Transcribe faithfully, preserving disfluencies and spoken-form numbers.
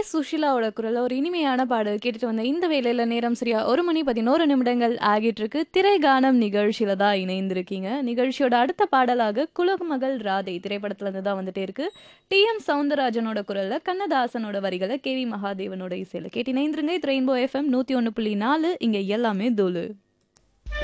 சுஷீலாவோட குரல்ல ஒரு இனிமையான பாடல் கேட்டுட்டு வந்த இந்த வேளையில நேரம் சரியா ஒரு மணி பதினோரு நிமிடங்கள் ஆகிட்டு இருக்கு. திரைகானம் நிகழ்ச்சியில தான் இணைந்திருக்கீங்க. நிகழ்ச்சியோட அடுத்த பாடலாக குலமகள் ராதை திரைப்படத்துல இருந்து தான் வந்துட்டே இருக்கு. டி எம் சவுந்தரராஜனோட குரல்ல கண்ணதாசனோட வரிகளை கே வி மகாதேவனோட இசையில கேட்டு இணைந்திருங்க. இது ரெயின்போ எஃப்எம் நூத்தி ஒன்னு புள்ளி நாலு. இங்க எல்லாமே தோலு.